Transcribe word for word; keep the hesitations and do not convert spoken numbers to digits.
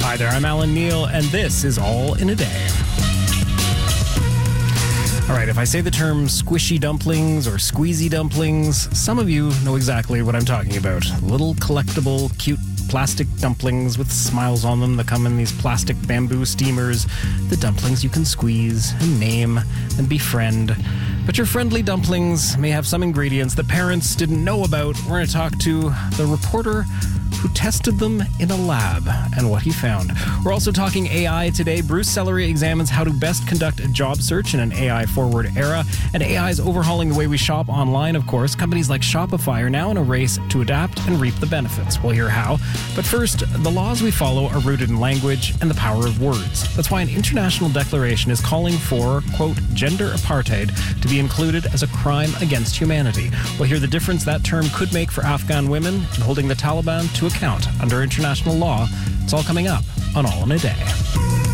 Hi there, I'm Alan Neal, and this is All in a Day. All right, if I say the term squishy dumplings or squeezy dumplings, some of you know exactly what I'm talking about. Little collectible, cute plastic dumplings with smiles on them that come in these plastic bamboo steamers. The dumplings you can squeeze and name and befriend. But your friendly dumplings may have some ingredients that parents didn't know about. We're going to talk to the reporter who tested them in a lab and what he found. We're also talking A I today. Bruce Sellery examines how to best conduct a job search in an A I-forward era. And A I is overhauling the way we shop online, of course. Companies like Shopify are now in a race to adapt and reap the benefits. We'll hear how. But first, the laws we follow are rooted in language and the power of words. That's why an international declaration is calling for, quote, gender apartheid to be included as a crime against humanity. We'll hear the difference that term could make for Afghan women and holding the Taliban to account under international law. It's all coming up on All in a Day.